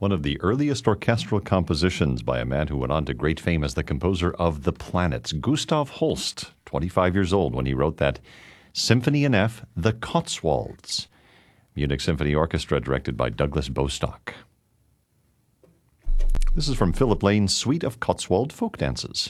One of the earliest orchestral compositions by a man who went on to great fame as the composer of The Planets, Gustav Holst, 25 years old when he wrote that Symphony in F, The Cotswolds. Munich Symphony Orchestra, directed by Douglas Bostock. This is from Philip Lane's Suite of Cotswold Folk Dances.